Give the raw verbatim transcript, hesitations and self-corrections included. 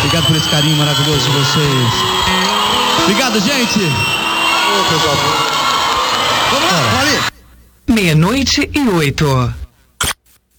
Obrigado por esse carinho maravilhoso de vocês. Obrigado, gente. Vamos lá, vamos ali. Meia-noite e oito.